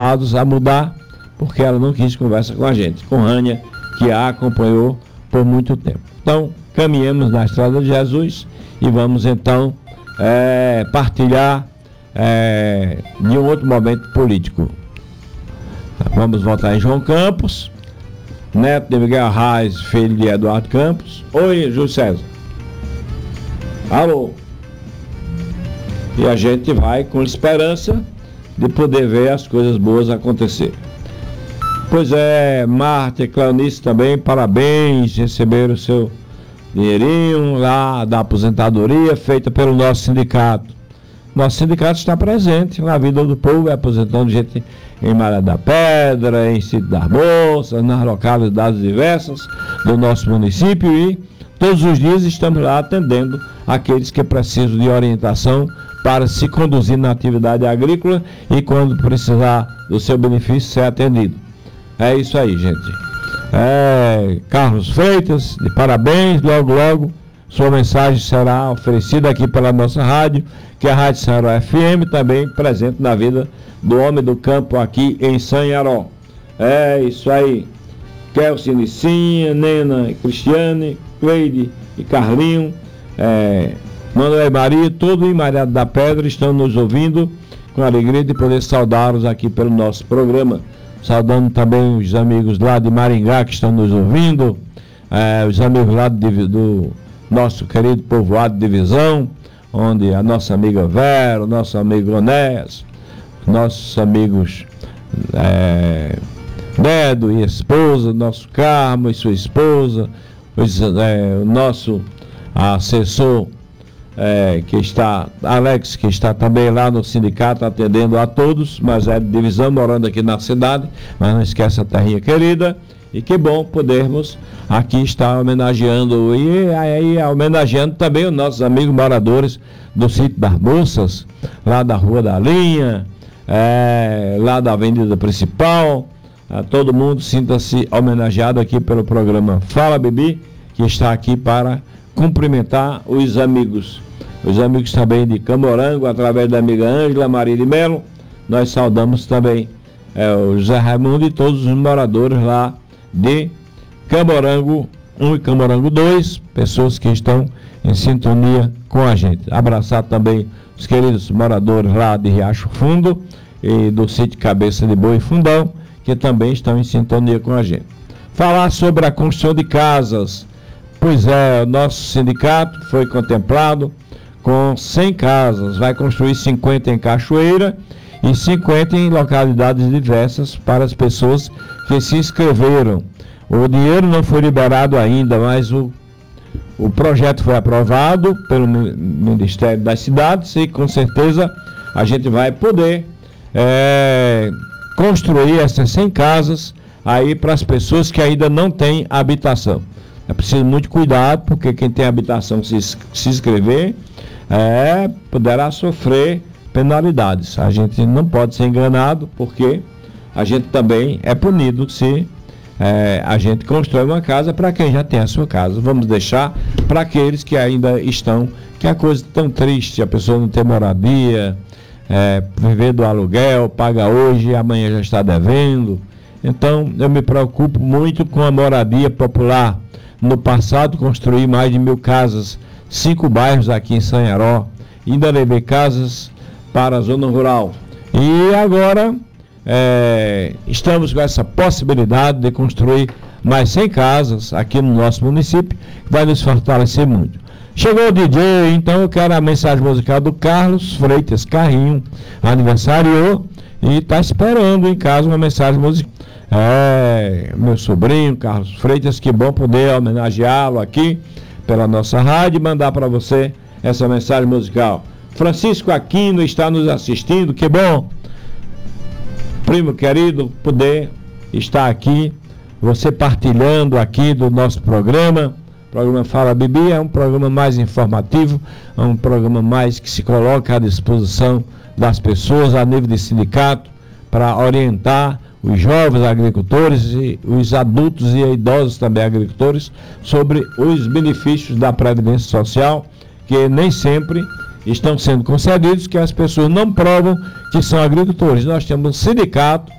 forçados a mudar, porque ela não quis conversa com a gente, com Rânia, que a acompanhou por muito tempo. Então, caminhamos na estrada de Jesus e vamos então partilhar de um outro momento político. Vamos voltar em João Campos, neto de Miguel Arraes, filho de Eduardo Campos. Oi, Júlio César. Alô. E a gente vai com esperança de poder ver as coisas boas acontecer. Pois é, Marta e Cleonice também, parabéns, receberam o seu dinheirinho lá da aposentadoria feita pelo nosso sindicato. Nosso sindicato está presente na vida do povo, aposentando gente em Malha da Pedra, em Sítio das Moças, nas localidades diversas do nosso município, e todos os dias estamos lá atendendo aqueles que precisam de orientação para se conduzir na atividade agrícola e, quando precisar do seu benefício, ser atendido. É isso aí, gente. Carlos Freitas, de parabéns. Logo, logo, sua mensagem será oferecida aqui pela nossa rádio, que é a Rádio Sanharó FM, também presente na vida do homem do campo aqui em Sanharó. É isso aí. Kelsi, Nicinha, Nena, Cristiane, Cleide e Carlinho, Manuel e Maria, todo em Maria da Pedra, estão nos ouvindo, com alegria de poder saudá-los aqui pelo nosso programa. Saudando também os amigos lá de Maringá que estão nos ouvindo, os amigos lá do nosso querido povoado de Divisão, onde a nossa amiga Vera, o nosso amigo Onés, nossos amigos Nedo e esposa, nosso Carmo e sua esposa, o nosso assessor Alex, que está também lá no sindicato atendendo a todos, mas é de Divisão, morando aqui na cidade, mas não esquece a terrinha querida. E que bom podermos aqui estar homenageando e aí homenageando também os nossos amigos moradores do Sítio das Moças, lá da Rua da Linha, lá da Avenida Principal. Todo mundo sinta-se homenageado aqui pelo programa Fala Bibi, que está aqui para cumprimentar os amigos também de Camorango, através da amiga Ângela Maria de Melo. Nós saudamos também o José Raimundo e todos os moradores lá de Camorango 1 e Camorango 2, pessoas que estão em sintonia com a gente. Abraçar também os queridos moradores lá de Riacho Fundo e do sítio Cabeça de Boi e Fundão, que também estão em sintonia com a gente. Falar sobre a construção de casas. Pois é, o nosso sindicato foi contemplado com 100 casas, vai construir 50 em Cachoeira e 50 em localidades diversas para as pessoas que se inscreveram. O dinheiro não foi liberado ainda, mas o projeto foi aprovado pelo Ministério das Cidades e com certeza a gente vai poder construir essas 100 casas aí para as pessoas que ainda não têm habitação. É preciso muito cuidado, porque quem tem habitação se inscrever poderá sofrer penalidades. A gente não pode ser enganado, porque a gente também é punido se a gente constrói uma casa para quem já tem a sua casa. Vamos deixar para aqueles que ainda estão, que é a coisa tão triste, a pessoa não ter moradia, viver do aluguel, paga hoje e amanhã já está devendo. Então eu me preocupo muito com a moradia popular. No passado construí mais de 1.000 casas, 5 bairros aqui em Sanharó, ainda levei casas para a zona rural. E agora estamos com essa possibilidade de construir mais 100 casas aqui no nosso município, que vai nos fortalecer muito. Chegou o DJ, então eu quero a mensagem musical do Carlos Freitas Carrinho, aniversariou e está esperando em casa uma mensagem musical. Meu sobrinho Carlos Freitas, que bom poder homenageá-lo aqui pela nossa rádio e mandar para você essa mensagem musical. Francisco Aquino está nos assistindo, que bom, primo querido, poder estar aqui, você partilhando aqui do nosso programa. O programa Fala Bibi é um programa mais informativo, é um programa mais que se coloca à disposição das pessoas a nível de sindicato para orientar os jovens agricultores e os adultos e idosos também agricultores sobre os benefícios da Previdência Social, que nem sempre estão sendo concedidos, que as pessoas não provam que são agricultores. Nós temos um sindicato